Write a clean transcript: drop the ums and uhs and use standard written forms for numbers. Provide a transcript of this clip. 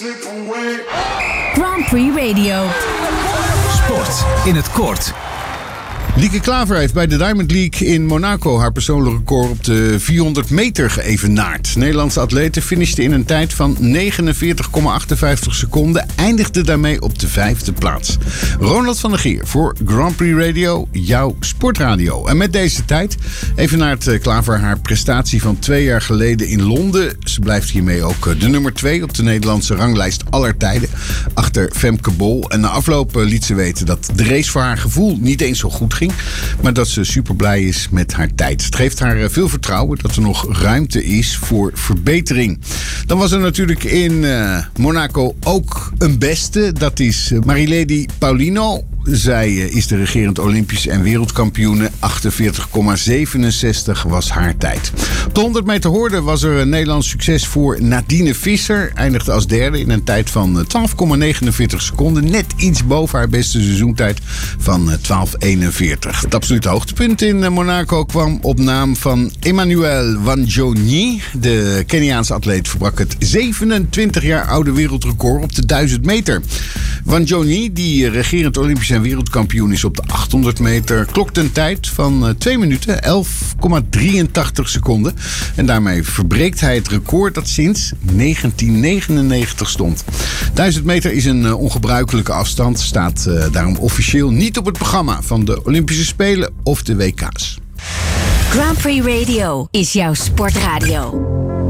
Grand Prix Radio. Sport in het kort. Lieke Klaver heeft bij de Diamond League in Monaco haar persoonlijk record op de 400 meter geëvenaard. Nederlandse atlete finishte in een tijd van 49,58 seconden. Eindigde daarmee op de 5e plaats. Ronald van der Geer voor Grand Prix Radio, jouw sportradio. En met deze tijd evenaart Klaver haar prestatie van 2 jaar geleden in Londen. Ze blijft hiermee ook de nummer 2 op de Nederlandse ranglijst aller tijden. Achter Femke Bol. En na afloop liet ze weten dat de race voor haar gevoel niet eens zo goed ging. Maar dat ze super blij is met haar tijd. Het geeft haar veel vertrouwen dat er nog ruimte is voor verbetering. Dan was er natuurlijk in Monaco ook een beste. Dat is Marilady Paulino. Zij is de regerend Olympisch en wereldkampioene. 48,67 was haar tijd. Op de 100 meter horde was er een Nederlands succes voor Nadine Visser. Eindigde als derde in een tijd van 12,49 seconden. Net iets boven haar beste seizoentijd van 12,41. Het absolute hoogtepunt in Monaco kwam op naam van Emmanuel Wanjoni. De Keniaanse atleet verbrak het 27 jaar oude wereldrecord op de 1000 meter. Wanjoni, die regerend Olympisch en wereldkampioen is op de 800 meter, klokte een tijd van 2 minuten, 11,83 seconden. En daarmee verbreekt hij het record dat sinds 1999 stond. 1000 meter is een ongebruikelijke afstand, staat daarom officieel niet op het programma van de Olympische Spelen of de WK's. Grand Prix Radio is jouw sportradio.